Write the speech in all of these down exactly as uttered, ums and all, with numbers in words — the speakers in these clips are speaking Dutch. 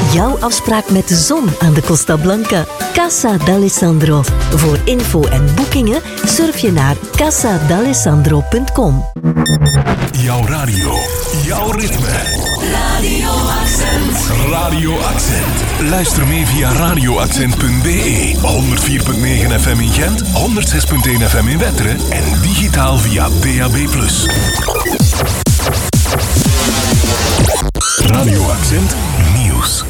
Jouw afspraak met de zon aan de Costa Blanca. Casa d'Alessandro. Voor info en boekingen surf je naar casa d'alessandro punt com. Jouw radio, jouw ritme. Radio Accent. Radio Accent. Luister mee via radio accent punt b e. honderd vier komma negen F M in Gent, honderd zes komma één F M in Wetteren en digitaal via D A B plus. Radio Accent Nieuws.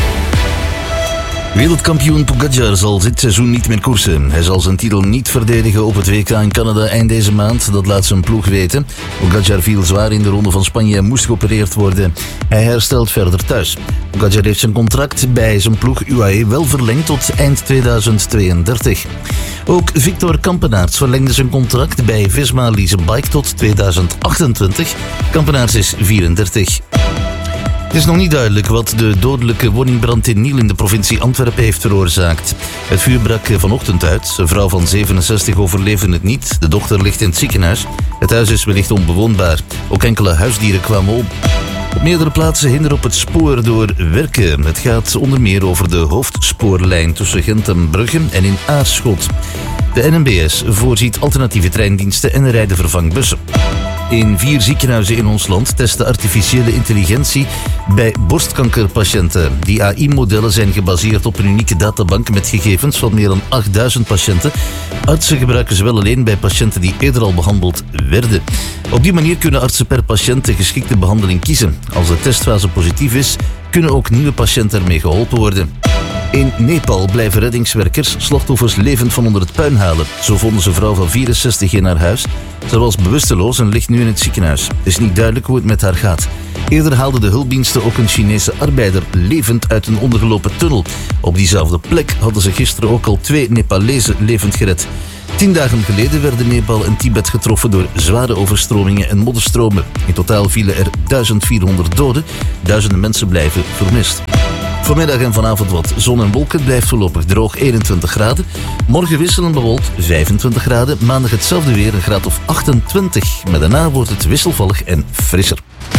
Wereldkampioen Pogačar zal dit seizoen niet meer koersen. Hij zal zijn titel niet verdedigen op het W K in Canada eind deze maand. Dat laat zijn ploeg weten. Pogačar viel zwaar in de Ronde van Spanje en moest geopereerd worden. Hij herstelt verder thuis. Pogačar heeft zijn contract bij zijn ploeg U A E wel verlengd tot eind tweeduizend tweeëndertig. Ook Victor Kampenaerts verlengde zijn contract bij Visma Lease Bike tot tweeduizend achtentwintig. Kampenaerts is vierendertig. Het is nog niet duidelijk wat de dodelijke woningbrand in Niel in de provincie Antwerpen heeft veroorzaakt. Het vuur brak vanochtend uit. Een vrouw van zevenenzestig overleefde het niet. De dochter ligt in het ziekenhuis. Het huis is wellicht onbewoonbaar. Ook enkele huisdieren kwamen om. Op meerdere plaatsen hinder op het spoor door werken. Het gaat onder meer over de hoofdspoorlijn tussen Gent en Brugge en in Aarschot. De N M B S voorziet alternatieve treindiensten en rijden vervangbussen. In vier ziekenhuizen in ons land testen artificiële intelligentie bij borstkankerpatiënten. Die A I-modellen zijn gebaseerd op een unieke databank met gegevens van meer dan achtduizend patiënten. Artsen gebruiken ze wel alleen bij patiënten die eerder al behandeld werden. Op die manier kunnen artsen per patiënt de geschikte behandeling kiezen. Als de testfase positief is, kunnen ook nieuwe patiënten ermee geholpen worden. In Nepal blijven reddingswerkers slachtoffers levend van onder het puin halen. Zo vonden ze een vrouw van vierenzestig in haar huis. Ze was bewusteloos en ligt nu in het ziekenhuis. Het is niet duidelijk hoe het met haar gaat. Eerder haalden de hulpdiensten ook een Chinese arbeider levend uit een ondergelopen tunnel. Op diezelfde plek hadden ze gisteren ook al twee Nepalezen levend gered. Tien dagen geleden werden Nepal en Tibet getroffen door zware overstromingen en modderstromen. In totaal vielen er duizend vierhonderd doden. Duizenden mensen blijven vermist. Vanmiddag en vanavond wat zon en wolken, blijft voorlopig droog eenentwintig graden. Morgen wisselend bewolkt vijfentwintig graden. Maandag hetzelfde weer, een graad of achtentwintig. Maar daarna wordt het wisselvallig en frisser.